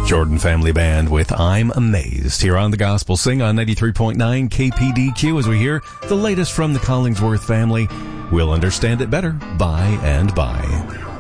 Jordan Family Band with I'm Amazed here on The Gospel Sing on 93.9 KPDQ as we hear the latest from the Collingsworth family. We'll understand it better by and by.